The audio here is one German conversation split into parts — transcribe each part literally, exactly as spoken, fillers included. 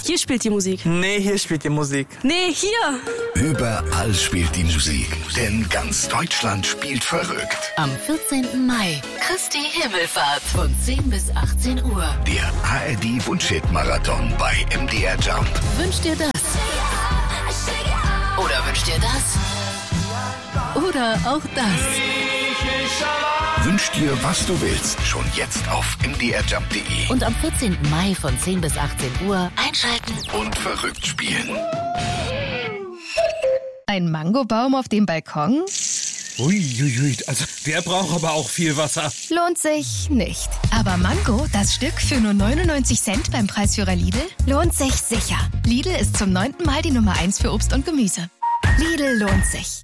hier spielt die Musik. Nee, hier spielt die Musik. Nee, hier. Überall spielt die Musik, denn ganz Deutschland spielt verrückt. Am vierzehnten Mai, Christi Himmelfahrt von zehn bis achtzehn Uhr. Der A R D-Wunschhit-Marathon bei M D R Jump. Wünscht dir das? Oder wünscht dir das? Oder auch das? Wünsch dir, was du willst, schon jetzt auf m d r jump punkt d e. Und am vierzehnten Mai von zehn bis achtzehn Uhr einschalten Und verrückt spielen. Ein Mangobaum auf dem Balkon? Uiuiui, also der braucht aber auch viel Wasser. Lohnt sich nicht. Aber Mango, das Stück für nur neunundneunzig Cent beim Preisführer Lidl, lohnt sich sicher. Lidl ist zum neunten Mal die Nummer eins für Obst und Gemüse. Lidl lohnt sich.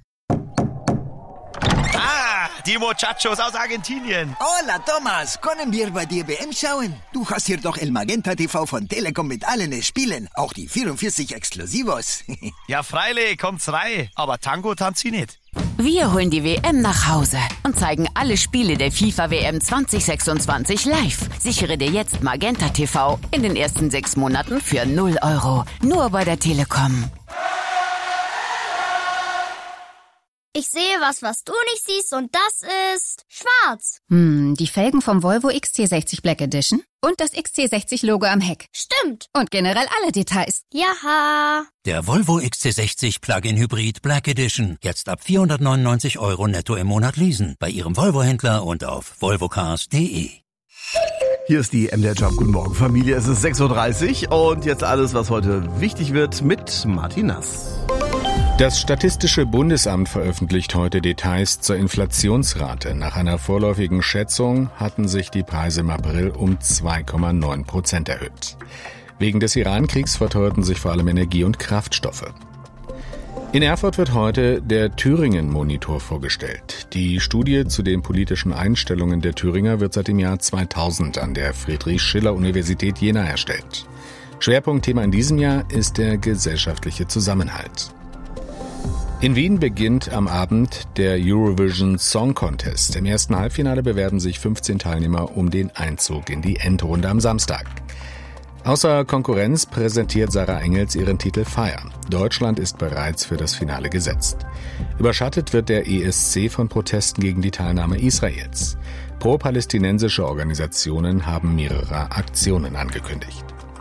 Ah, die Muchachos aus Argentinien. Hola, Thomas. Können wir bei dir W M schauen? Du hast hier doch El Magenta T V von Telekom mit allen Spielen. Auch die vierundvierzig Exklusivos. Ja, freilich, kommt's rein. Aber Tango tanzt sie nicht. Wir holen die W M nach Hause und zeigen alle Spiele der FIFA W M zwanzig sechsundzwanzig live. Sichere dir jetzt Magenta T V in den ersten sechs Monaten für null Euro. Nur bei der Telekom. Ich sehe was, was du nicht siehst, und das ist schwarz. Hm, die Felgen vom Volvo X C sechzig Black Edition und das X C sechzig Logo am Heck. Stimmt. Und generell alle Details. Jaha. Der Volvo X C sechzig Plug-in Hybrid Black Edition. Jetzt ab vierhundertneunundneunzig Euro netto im Monat leasen. Bei Ihrem Volvo-Händler und auf volvocars punkt de. Hier ist die M D R Jump. Guten Morgen, Familie. Es ist sechs Uhr dreißig und jetzt alles, was heute wichtig wird, mit Martin Nass. Das Statistische Bundesamt veröffentlicht heute Details zur Inflationsrate. Nach einer vorläufigen Schätzung hatten sich die Preise im April um zwei Komma neun Prozent erhöht. Wegen des Iran-Kriegs verteuerten sich vor allem Energie- und Kraftstoffe. In Erfurt wird heute der Thüringen-Monitor vorgestellt. Die Studie zu den politischen Einstellungen der Thüringer wird seit dem Jahr zweitausend an der Friedrich-Schiller-Universität Jena erstellt. Schwerpunktthema in diesem Jahr ist der gesellschaftliche Zusammenhalt. In Wien beginnt am Abend der Eurovision Song Contest. Im ersten Halbfinale bewerben sich fünfzehn Teilnehmer um den Einzug in die Endrunde am Samstag. Außer Konkurrenz präsentiert Sarah Engels ihren Titel Fire. Deutschland ist bereits für das Finale gesetzt. Überschattet wird der E S C von Protesten gegen die Teilnahme Israels. Pro-palästinensische Organisationen haben mehrere Aktionen angekündigt.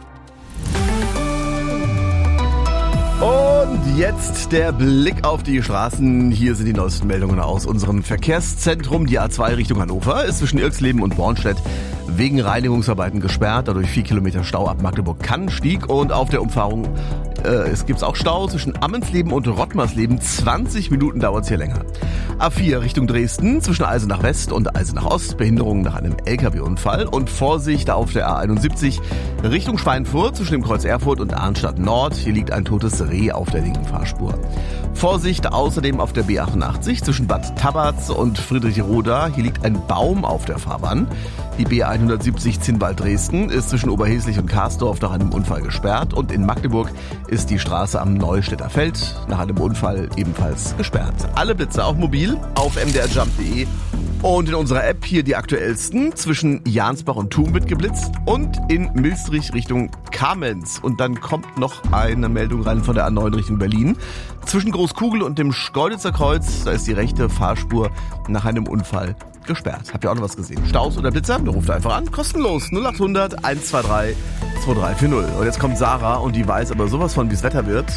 Und jetzt der Blick auf die Straßen. Hier sind die neuesten Meldungen aus unserem Verkehrszentrum. Die A zwei Richtung Hannover ist zwischen Irxleben und Bornstedt wegen Reinigungsarbeiten gesperrt. Dadurch vier Kilometer Stau ab Magdeburg-Kannstieg. Und auf der Umfahrung äh, es gibt auch Stau zwischen Ammensleben und Rottmarsleben. zwanzig Minuten dauert es hier länger. A vier Richtung Dresden zwischen Eisenach West und Eisenach Ost. Behinderungen nach einem L K W-Unfall. Und Vorsicht auf der A einundsiebzig Richtung Schweinfurt zwischen dem Kreuz Erfurt und Arnstadt Nord. Hier liegt ein totes Reh auf der linken Fahrspur. Vorsicht außerdem auf der B achtundachtzig zwischen Bad Tabatz und Friedrichroda. Hier liegt ein Baum auf der Fahrbahn. Die B hundertsiebzig Zinnwald-Dresden ist zwischen Oberheslich und Karsdorf nach einem Unfall gesperrt. Und in Magdeburg ist die Straße am Neustädter Feld nach einem Unfall ebenfalls gesperrt. Alle Blitze auch mobil auf m d r jump punkt de. Und in unserer App hier die aktuellsten. Zwischen Jansbach und Thun wird geblitzt und in Milstrich Richtung Kamenz. Und dann kommt noch eine Meldung rein von der A neun Richtung Berlin. Zwischen Großkugel und dem Schkeuditzer Kreuz, da ist die rechte Fahrspur nach einem Unfall gesperrt. Habt ihr auch noch was gesehen? Staus oder Blitzer? Dann ruft einfach an. Kostenlos. null acht hundert eins zwei drei zwei drei vier null. Und jetzt kommt Sarah und die weiß aber sowas von, wie es Wetter wird.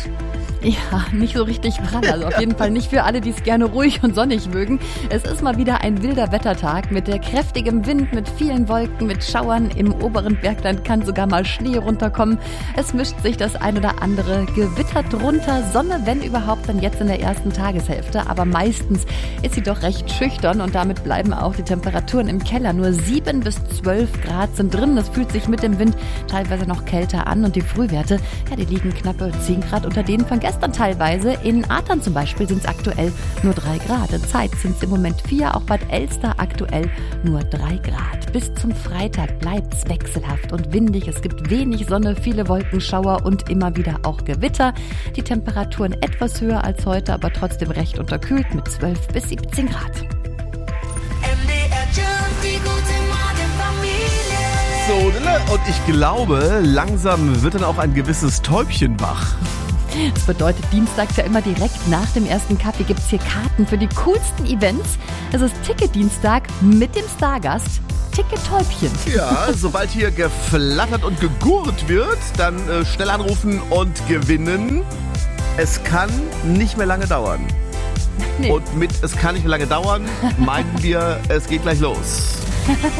Ja, nicht so richtig prall. Also auf jeden Fall nicht für alle, die es gerne ruhig und sonnig mögen. Es ist mal wieder ein wilder Wettertag mit der kräftigem Wind, mit vielen Wolken, mit Schauern. Im oberen Bergland kann sogar mal Schnee runterkommen. Es mischt sich das ein oder andere Gewitter drunter. Sonne, wenn überhaupt, dann jetzt in der ersten Tageshälfte. Aber meistens ist sie doch recht schüchtern und damit bleiben auch die Temperaturen im Keller. Nur sieben bis zwölf Grad sind drin. Es fühlt sich mit dem Wind teilweise noch kälter an und die Frühwerte, ja, die liegen knappe zehn Grad unter denen von gestern teilweise. In Athern zum Beispiel sind es aktuell nur drei Grad. In Zeitz sind es im Moment vier, auch Bad Elster aktuell nur drei Grad. Bis zum Freitag bleibt es wechselhaft und windig. Es gibt wenig Sonne, viele Wolkenschauer und immer wieder auch Gewitter. Die Temperaturen etwas höher als heute, aber trotzdem recht unterkühlt mit zwölf bis siebzehn Grad. M D R Jump, die gute Morgenfamilie. Sodele. Und ich glaube, langsam wird dann auch ein gewisses Täubchen wach. Das bedeutet, dienstags ja immer direkt nach dem ersten Kaffee gibt es hier Karten für die coolsten Events. Es ist Ticket-Dienstag mit dem Stargast Ticket-Täubchen. Ja, sobald hier geflattert und gegurrt wird, dann äh, schnell anrufen und gewinnen. Es kann nicht mehr lange dauern. Nee. Und mit es kann nicht mehr lange dauern, meinen wir, es geht gleich los.